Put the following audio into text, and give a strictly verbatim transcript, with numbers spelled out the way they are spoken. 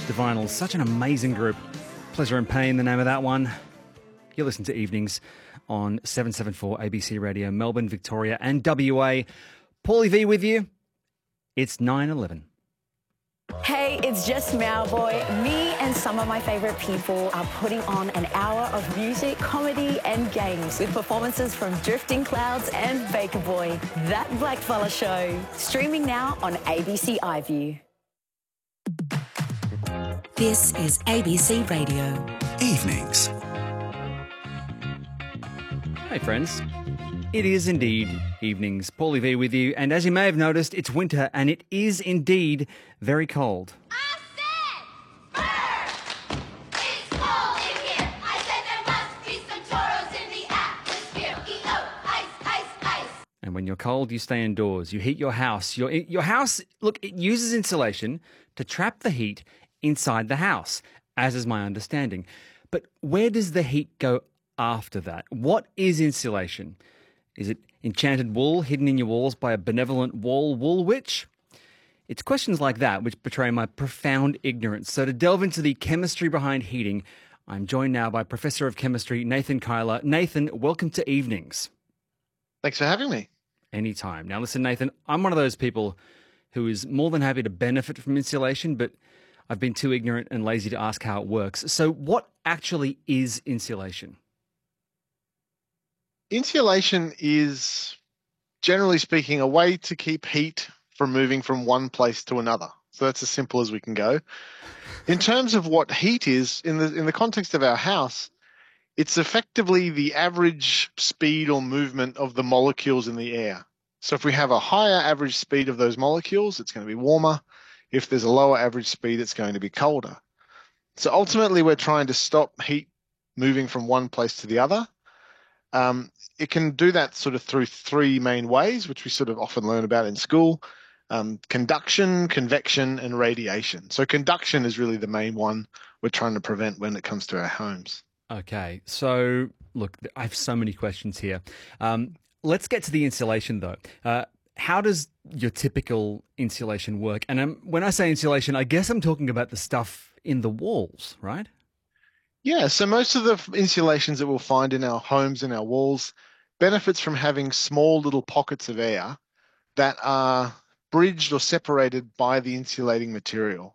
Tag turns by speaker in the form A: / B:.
A: Divinyl, such an amazing group. Pleasure and Pain, the name of that one. You listen to Evenings on seven seventy-four A B C Radio, Melbourne, Victoria and W A. Paulie V with you. It's nine eleven.
B: Hey, it's just Mowboy. Me and some of my favourite people are putting on an hour of music, comedy and games with performances from Drifting Clouds and Baker Boy. That Blackfella Show. Streaming now on A B C iView.
C: This is A B C Radio.
D: Evenings.
A: Hey friends, it is indeed Evenings. Paulie V with you, and as you may have noticed, it's winter and it is indeed very cold.
E: I said, burn! It's cold in here. I said there must be some toros in the atmosphere. E O, ice, ice, ice.
A: And when you're cold, you stay indoors. You heat your house. Your your house, look, it uses insulation to trap the heat inside the house, as is my understanding. But where does the heat go after that? What is insulation? Is it enchanted wool hidden in your walls by a benevolent wall wool witch? It's questions like that which betray my profound ignorance. So to delve into the chemistry behind heating, I'm joined now by Professor of Chemistry Nathan Kyler. Nathan, welcome to Evenings.
F: Thanks for having me.
A: Anytime. Now listen, Nathan, I'm one of those people who is more than happy to benefit from insulation, but I've been too ignorant and lazy to ask how it works. So what actually is insulation?
F: Insulation is, generally speaking, a way to keep heat from moving from one place to another. So that's as simple as we can go. In terms of what heat is, in the in the context of our house, it's effectively the average speed or movement of the molecules in the air. So if we have a higher average speed of those molecules, it's going to be warmer. If there's a lower average speed, it's going to be colder. So ultimately, we're trying to stop heat moving from one place to the other. Um, it can do that sort of through three main ways, which we sort of often learn about in school: um, conduction, convection, and radiation. So conduction is really the main one we're trying to prevent when it comes to our homes.
A: Okay, so look, I have so many questions here. Um, let's get to the insulation, though. Uh, how does your typical insulation work? And um, when I say insulation, I guess I'm talking about the stuff in the walls, right?
F: Yeah, so most of the insulations that we'll find in our homes and our walls benefits from having small little pockets of air that are bridged or separated by the insulating material.